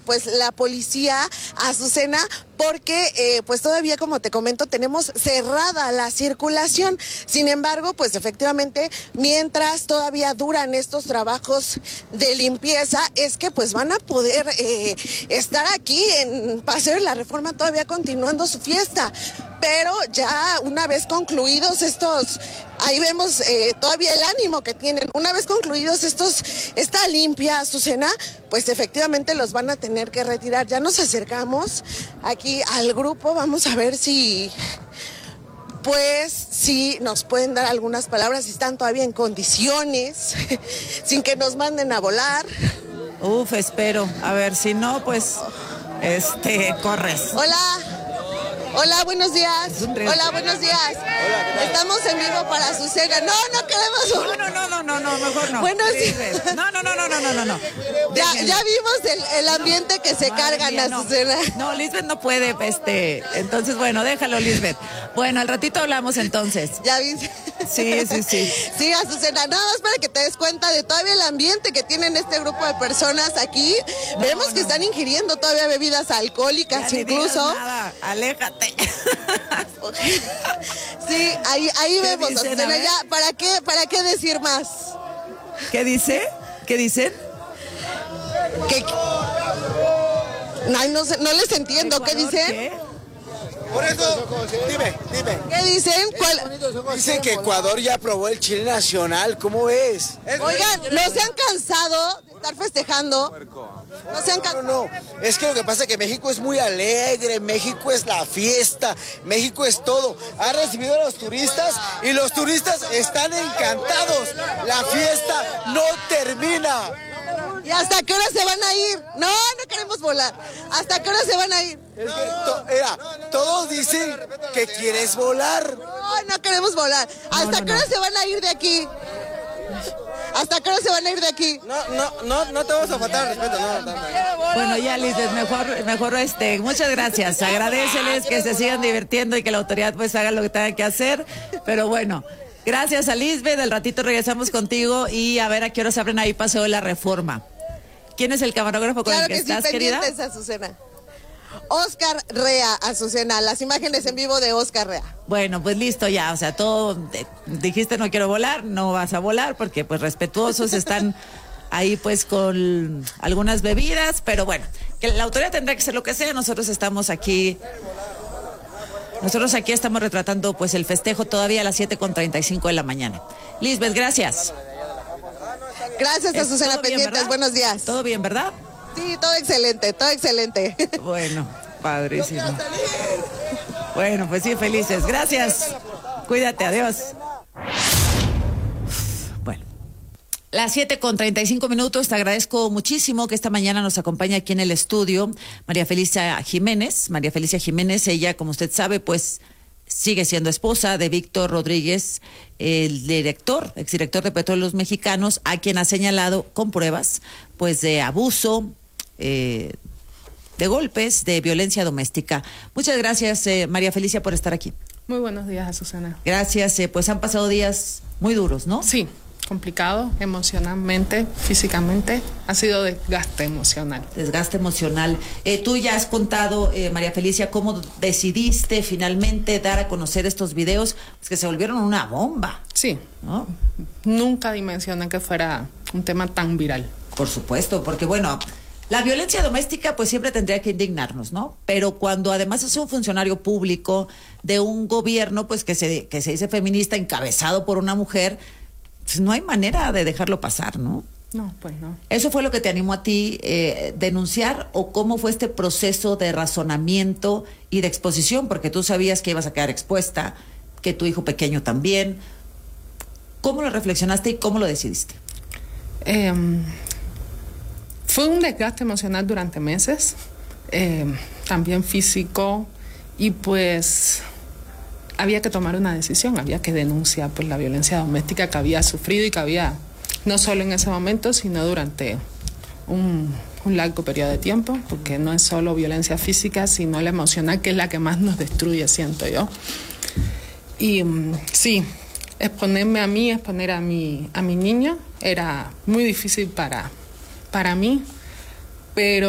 pues la policía, Azucena, porque pues todavía, como te comento, tenemos cerrada la circulación. Sin embargo, pues efectivamente, mientras todavía duran estos trabajos de limpieza, es que pues van a poder estar aquí en Paseo de la Reforma todavía continuando su fiesta. Pero ya una vez concluidos estos, ahí vemos todavía el ánimo que tienen. Una vez concluidos esta limpia, Azucena, pues efectivamente los van a tener que retirar. Ya nos acercamos aquí al grupo, vamos a ver si nos pueden dar algunas palabras, si están todavía en condiciones, sin que nos manden a volar. Espero. A ver, si no, pues, corres. Hola, buenos días. Hola, buenos días. Hola, estamos en vivo para Azucena. No queremos. No, mejor no. Buenos días. No. Ya vimos el ambiente que se cargan, Azucena. No, Lisbeth no puede, entonces, bueno, déjalo, Lisbeth. Bueno, al ratito hablamos entonces. ¿Ya viste? Sí. Sí, Azucena, nada más para que te des cuenta de todavía el ambiente que tienen este grupo de personas aquí. Vemos que están ingiriendo todavía bebidas alcohólicas, ya incluso. Nada, aléjate. Sí, ahí vemos, dicen, Azucena, ya, ¿para qué decir más? ¿Qué dice? ¿Qué dicen? Ay, no les entiendo, ¿qué dicen? ¿Qué? Por eso, dime. ¿Qué dicen? Dicen que Ecuador ya aprobó el Chile Nacional, ¿cómo ves? Oigan, ¿no se han cansado de estar festejando? No se han cansado. No, es que lo que pasa es que México es muy alegre, México es la fiesta, México es todo. Ha recibido a los turistas y los turistas están encantados. La fiesta no termina. ¿Y hasta qué hora se van a ir? No queremos volar. ¿Hasta qué hora se van a ir? Es que todos dicen que quieres volar. No queremos volar. ¿Hasta qué hora se van a ir de aquí? ¿Hasta qué hora se van a ir de aquí? No te vamos a faltar respeto, no. Bueno, ya, Lisbeth, mejor muchas gracias. Agradéceles que se sigan divirtiendo y que la autoridad pues haga lo que tenga que hacer. Pero bueno, gracias a Lisbeth. Al ratito regresamos contigo y a ver a qué hora se abren ahí Paseo de la Reforma. ¿Quién es el camarógrafo con el que estás, querida? Pendientes, Azucena. Oscar Rea, Azucena, las imágenes en vivo de Oscar Rea. Bueno, pues listo ya, o sea, todo, dijiste no quiero volar, no vas a volar porque pues respetuosos están ahí pues con algunas bebidas, pero bueno, que la autoridad tendrá que hacer lo que sea, nosotros aquí estamos retratando pues el festejo todavía a las 7:35 de la mañana. Lisbeth, gracias. Gracias, Azucena, pendientes, buenos días. ¿Todo bien, verdad? Sí, todo excelente. Bueno, padrísimo. Bueno, pues sí, felices. Gracias. Cuídate, adiós. Bueno, las 7:35. Te agradezco muchísimo que esta mañana nos acompañe aquí en el estudio María Felicia Jiménez. María Felicia Jiménez, ella, como usted sabe, pues sigue siendo esposa de Víctor Rodríguez, el exdirector de Petróleos Mexicanos, a quien ha señalado con pruebas, pues, de abuso, de golpes, de violencia doméstica. Muchas gracias, María Felicia, por estar aquí. Muy buenos días, Azucena. Gracias, pues han pasado días muy duros, ¿no? Sí, complicado emocionalmente, físicamente, ha sido desgaste emocional. Desgaste emocional. Tú ya has contado, María Felicia, cómo decidiste finalmente dar a conocer estos videos, pues que se volvieron una bomba. Sí, ¿no? Nunca dimensioné que fuera un tema tan viral. Por supuesto, porque bueno, la violencia doméstica pues siempre tendría que indignarnos, ¿no? Pero cuando además es un funcionario público de un gobierno pues que se dice feminista, encabezado por una mujer, pues no hay manera de dejarlo pasar, ¿no? No, pues no. ¿Eso fue lo que te animó a ti denunciar o cómo fue este proceso de razonamiento y de exposición? Porque tú sabías que ibas a quedar expuesta, que tu hijo pequeño también. ¿Cómo lo reflexionaste y cómo lo decidiste? Fue un desgaste emocional durante meses, también físico, y pues había que tomar una decisión, había que denunciar pues la violencia doméstica que había sufrido y que había, no solo en ese momento, sino durante un largo periodo de tiempo, porque no es solo violencia física, sino la emocional, que es la que más nos destruye, siento yo. Y sí, exponerme a mí, exponer a mi niño, era muy difícil para mí, pero